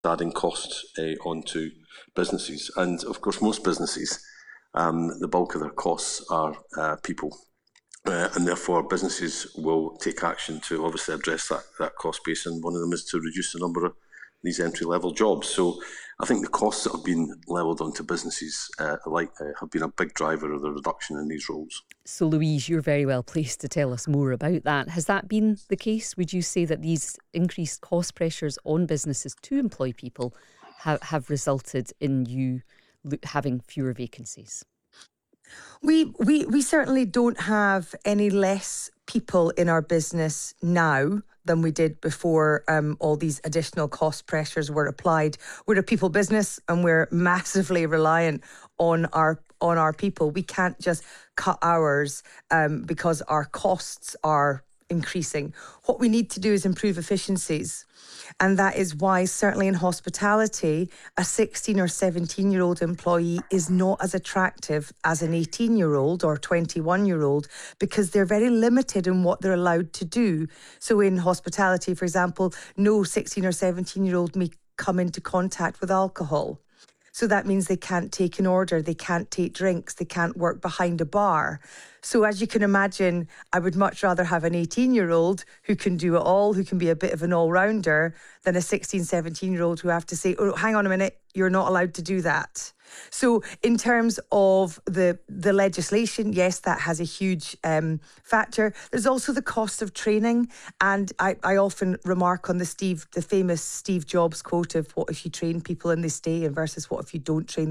adding costs onto businesses. And of course, most businesses, the bulk of their costs are people. And therefore, businesses will take action to obviously address that cost base, and one of them is to reduce the number of these entry-level jobs. So I think the costs that have been levelled onto businesses have been a big driver of the reduction in these roles. So Louise, you're very well placed to tell us more about that. Has that been the case? Would you say that these increased cost pressures on businesses to employ people have resulted in you having fewer vacancies? We certainly don't have any less people in our business now than we did before all these additional cost pressures were applied. We're a people business and we're massively reliant on our people. We can't just cut hours because our costs are increasing. What we need to do is improve efficiencies. And that is why, certainly in hospitality, a 16 or 17-year-old employee is not as attractive as an 18-year-old or 21-year-old, because they're very limited in what they're allowed to do. So in hospitality, for example, no 16 or 17-year-old may come into contact with alcohol. So that means they can't take an order, they can't take drinks, they can't work behind a bar. So as you can imagine, I would much rather have an 18-year-old who can do it all, who can be a bit of an all-rounder, than a 16, 17-year-old who have to say, oh, hang on a minute, you're not allowed to do that. So in terms of the legislation, yes, that has a huge factor. There's also the cost of training. And I often remark on the famous Steve Jobs quote of what if you train people and they stay, and versus what if you don't train them